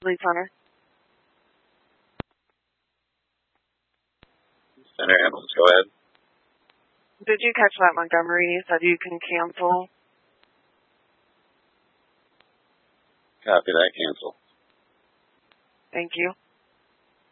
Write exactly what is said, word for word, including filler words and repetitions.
Police Hunter. Center ambulance, go ahead. Did you catch that, Montgomery? You said you can cancel. Copy that, cancel. Thank you.